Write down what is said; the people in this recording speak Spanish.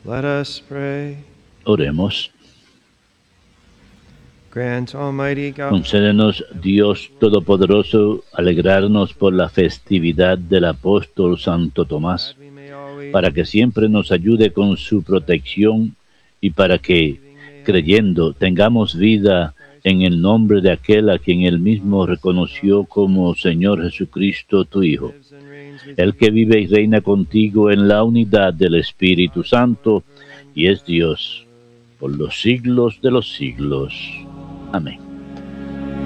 Let us pray. Oremos. Grant, Almighty God, Concédenos, Dios Todopoderoso, alegrarnos por la festividad del apóstol Santo Tomás, that we may always para que siempre nos ayude con su protección y para que, creyendo, tengamos vida en el nombre de aquel a quien él mismo reconoció como Señor Jesucristo, tu Hijo, lives and reigns with el que vive y reina contigo en la unidad del Espíritu Santo, y es Dios por los siglos de los siglos. Amén.